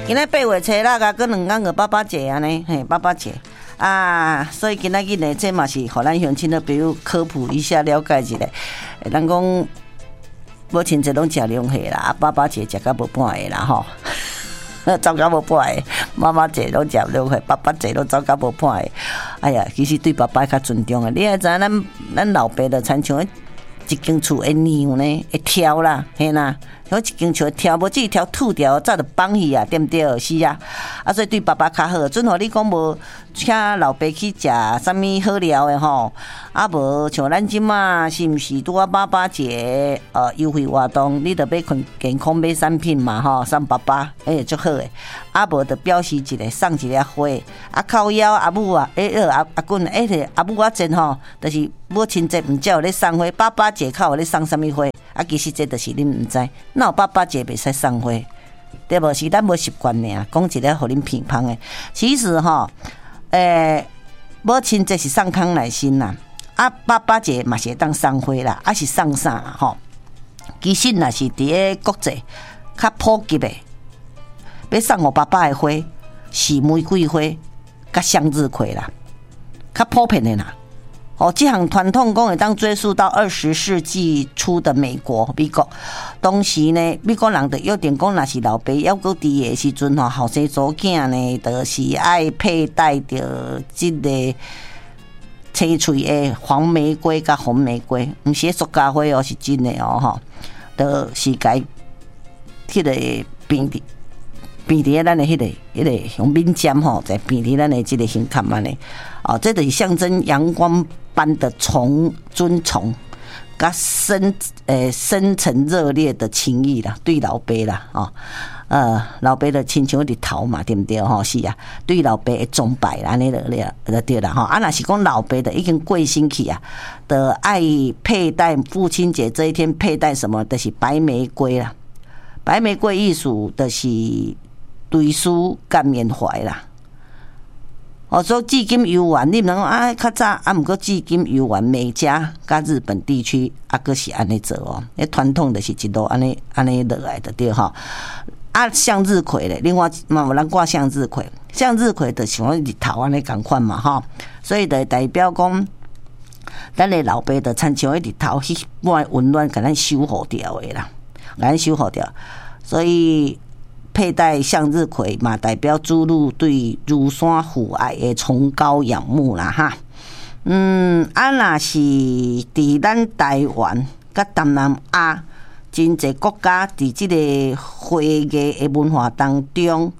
今仔8月初六啊，搁2天就爸爸节安尼，嘿，爸爸节啊，所以今仔日呢，这嘛是互咱乡亲的朋友科普一下，了解一下。人讲母亲节拢食两岁啦，啊，爸爸节食到无半个啦吼。走到无半个，妈妈节拢食两岁，爸爸节拢走到无半个。哎呀，其实对爸爸较尊重的。你也知影咱老爸的亲像一间厝的娘呢，会挑啦，嘿啦。好一间厝挑，无只挑吐掉，早就放去啊，对毋对？是啊，啊，所以对爸爸较好。准互你讲无，请老爸去食啥物好料的吼，啊无像咱即马是毋是拄啊爸爸节优惠活动，你着买健康买产品嘛吼，送爸爸，足好诶。啊无着表示一下，送一粒花，啊靠腰阿母啊，阿棍，阿母我真吼，就是母亲节毋才有咧送花，爸爸节较有咧送啥物花？啊，其实这就是恁毋知，哪有爸爸节袂使送花，对无？是咱无习惯尔，讲一个互恁评判的。其实吼，母亲节是送康乃馨啦，啊，爸爸节嘛是会当送花啦，啊是送啥啦吼？其实若是伫个国际较普及的，要送互爸爸的花是玫瑰花甲向日葵啦，较普遍的啦。这项传统讲会当追溯到20世纪初的美国，当时呢，美国人就约定讲，若是老爸还搁伫的时阵吼，后生祖囝呢，就是爱佩戴着即个青翠的黄玫瑰甲红玫瑰，毋是塑胶花哦，是真的哦吼，就是该迄个变伫咱的迄个用敏尖吼，在变伫咱的即个胸坎安尼，这就是象征阳光般的尊崇，甲深沉热烈的情谊啦，对老爸啦，老爸的亲像日头嘛，对不对吼？是啊，对老爸的崇拜啦，安尼就对啦吼。啊，若是讲老爸的已经过身去啊，的爱佩戴父亲节这一天佩戴什么？就是白玫瑰啦，白玫瑰艺术就是对书感缅怀啦。所以至今游玩，你们讲啊，较早啊，毋过至今游玩美加甲日本地区啊，佫是安尼做哦。迄传统就是一路安尼落来的对吼。啊，向日葵咧，另外嘛有人挂向日葵，向日葵就像日头安尼共款嘛吼。所以就代表讲，咱的老爸就亲像迄日头迄般温暖，甲咱守护掉的啦，甲咱守护掉。所以佩戴向日葵嘛，代表注入对乳山父爱的崇高仰慕啦哈。若是伫咱台湾甲东南亚真侪国家伫即个花艺的文化当中，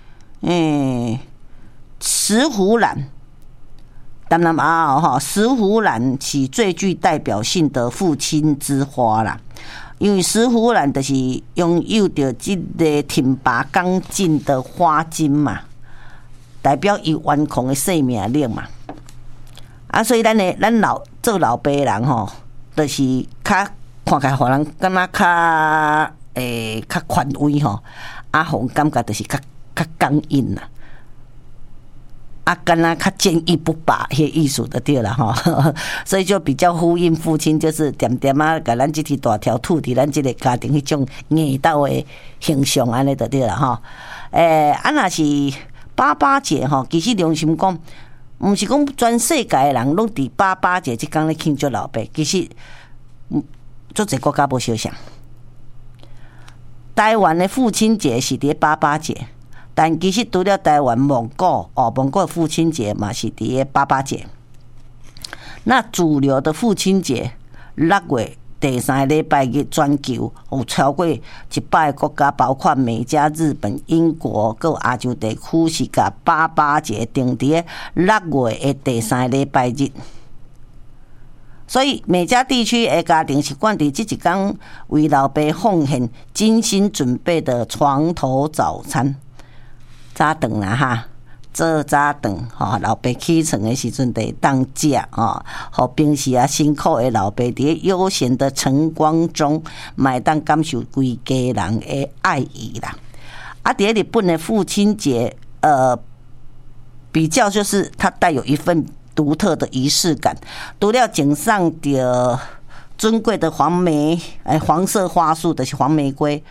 石斛兰，东南亚吼，石斛兰是最具代表性的父亲之花啦。因为石斛兰就是拥有着这个挺拔刚劲的花茎嘛，代表伊顽强的生命力嘛。所以咱做老爸的人吼，就是较看起来互人感觉较权威吼，互感觉就是较刚硬啦。敢若较坚毅不拔迄意思就对了吼，所以就比较呼应父亲，就是点点啊，甲咱这条大条吐伫咱这个家庭迄种硬斗的形象安尼就对了吼。若是爸爸节吼，其实良心讲，毋是讲全世界的人拢伫爸爸节即天咧庆祝老爸，其实足侪国家无相像。台湾的父亲节是伫爸爸节。但其实除了台湾、蒙古的父亲节嘛是伫个爸爸节。那主流的父亲节6月第3个礼拜日，全球有超过100个国家，包括美加、日本、英国，还有亚洲地区，是甲爸爸节定伫个6月的第3个礼拜日。所以美加地区的家庭习惯伫这一天为老爸奉献精心准备的床头早餐。早顿啦哈，做早顿吼，老爸起床的时阵得当食哦，互平时辛苦的老爸伫悠闲的晨光中，买当感受规家人的爱意啦。伫日本的父亲节，比较就是它带有一份独特的仪式感，除了景上的尊贵的黄色花束，就是黄玫瑰。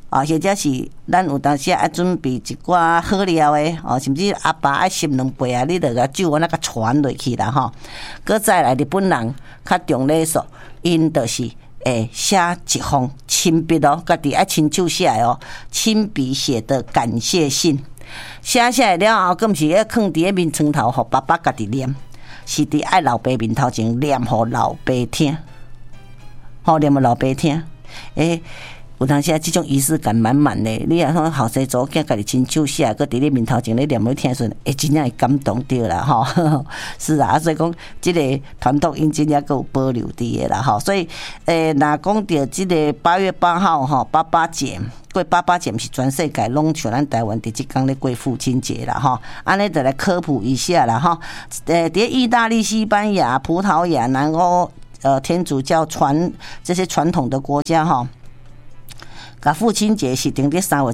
或者是咱有当时爱准备一寡好料的甚至阿爸爱吸两杯啊，你著甲酒我那个传落去啦吼。搁再来日本人较重礼数，因就是写一封亲笔家己爱亲手写亲笔写的感谢信。写下来了后，更是要放伫个面床头，互爸爸家己念，是伫爱老爸面头前念互老爸听，念互老爸听。有当时这种仪式感满满的，你啊说后生祖囝家己亲手写，搁伫你面头前咧念咧听时，真正会感动着啦吼。是啊，所以讲这个传统因真正搁有保留伫的啦吼。所以若讲到这个8月8号吼，爸爸节。过爸爸节毋是全世界拢像咱台湾伫即天咧过父亲节啦吼，安尼就来科普一下啦吼。伫意大利、西班牙、葡萄牙、南欧天主教这些传统的国家吼。甲父亲节是定伫3月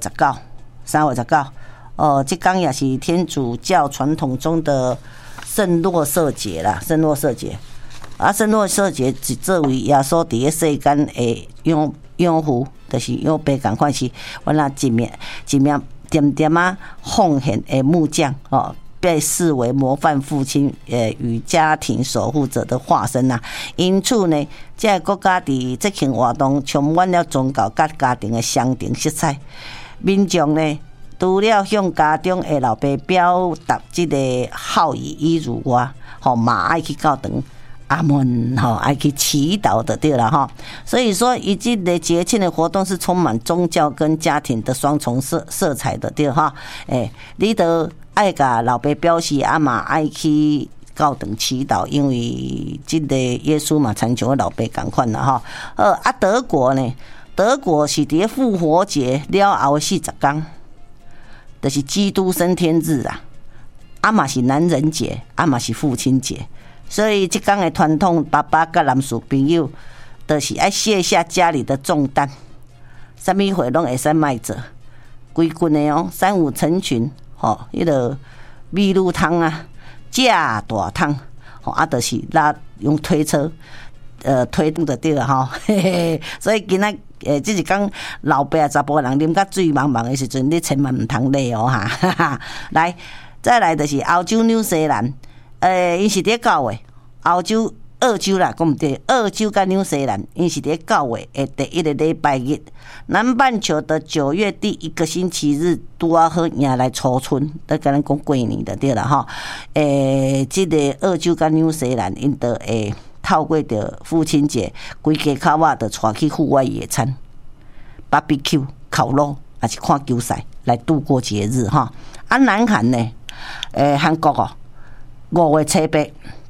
19，这天也是天主教传统中的圣若瑟节啦，圣若瑟节。圣若瑟节是作为耶稣伫个世间的养父，就是养爸共款是，我那一面点点啊奉献的木匠被视为模范父亲与家庭守护者的化身呐。因此呢，这个国家伫这项活动充满了宗教甲家庭的相庭色彩。民众呢，除了向家中的老爸表达这个好意以外，嘛爱去教堂阿门爱去祈祷的对了哈。所以说，以这个节庆的活动是充满宗教跟家庭的双重色彩的对哈。你都爱甲老爸表示嘛爱去教堂祈祷，因为这个耶稣嘛参像老爸同款啦哈。德国呢，德国是伫复活节了后40天，就是基督升天日啊，嘛是男人节，嘛是父亲节。所以这天的传统，爸爸甲男士朋友，就是爱卸下家里的重担，什么活拢会使卖做，规群的3、5成群，迄个米露汤啊，架大汤，就是拉用推车，推动就对了哈。所以今仔这是讲老爸查甫人啉甲水茫茫的时阵，你千万唔通累哈。来，再来就是欧洲纽西兰。因是伫9月，澳洲、澳洲啦，讲毋对，澳洲甲纽西兰，因是伫9月的第一个礼拜日，南半球的9月第一个星期日，拄啊好迎来初春，都甲咱讲过年的对啦哈。这个澳洲甲纽西兰，因都会透过着父亲节，规家口仔就带去户外野餐、BBQ、烤肉，还是看球赛来度过节日哈。南韩呢，韩国5月7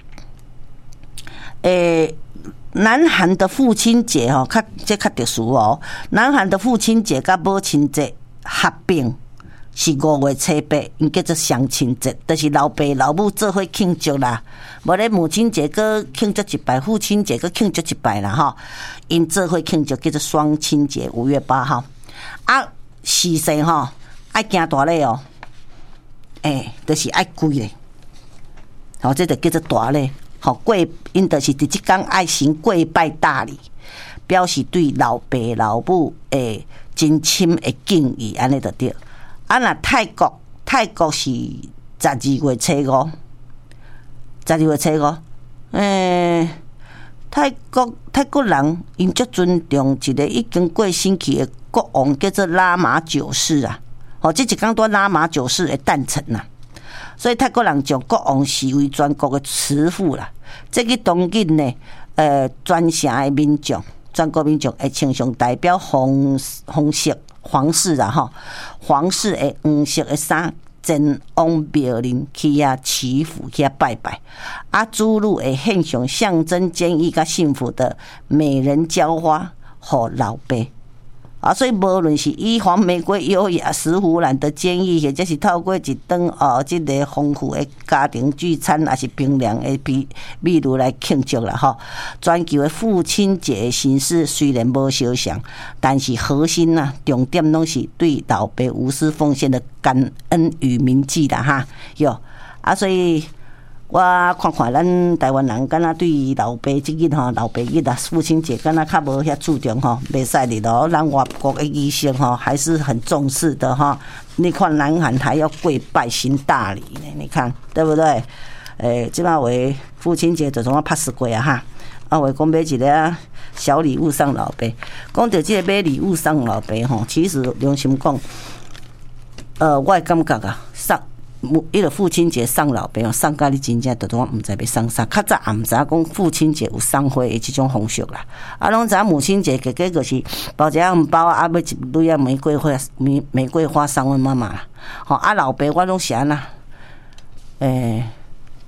日，南韩的父亲节这较特殊南韩的父亲节甲母亲节合并是5月7日，因叫做相亲节，就是老爸老母做伙庆祝啦。无咧母亲节搁庆祝一摆，父亲节搁庆祝一摆啦因做伙庆祝叫做双亲节，5月8号。时辰爱行大礼就是爱跪咧。这就叫做大礼，跪，因就是伫即天爱行跪拜大礼，表示对老爸老母真深的敬意，安尼就对。若泰国是12月初5，泰国人因足尊重一个已经过身去的国王，叫做拉玛9世啊。这一天在拉玛9世的诞辰啊。所以泰国人将国王视为全国的慈父啦。这个当今呢，全城的民众，全国民众会穿上代表皇室啦吼，皇室的黄色的衫，前往庙林去祈福去拜拜。主女会献上象征坚毅甲幸福的美人娇花给老爸。所以无论是以黄玫瑰优雅、石斛兰的坚毅，或者是透过一顿这个丰富的家庭聚餐，还是冰凉的秘鲁来庆祝啦吼。全球的父亲节的形式虽然无相像，但是核心重点拢是对老爸无私奉献的感恩与铭记啦哈。所以我看看咱台湾人，敢若对老爸即日吼，老爸日啊，父亲节敢若较无遐注重吼，袂使哩咯。咱外国的医生吼，还是很重视的哈。你看南韩还要跪拜行大礼呢，你看对不对？即摆为父亲节就总要拍死过啊哈。啊，为讲买一个小礼物送老爸，讲到这个买礼物送老爸吼，其实良心讲，我会感觉啊，送。伊个父亲节送老爸哦，送甲你真正都我毋知要送啥，较早也毋知影讲父亲节有送花的即种方式啦。啊，拢知影母亲节，个就是包一个红包啊，要一蕊啊玫瑰花送阮妈妈啦。吼，啊老爸我拢是安那，